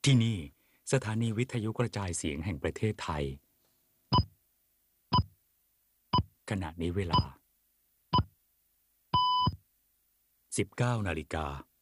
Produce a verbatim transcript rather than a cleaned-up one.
ที่นี่สถานีวิทยุกระจายเสียงแห่งประเทศไทยขณะนี้เวลา สิบเก้า นาฬิกา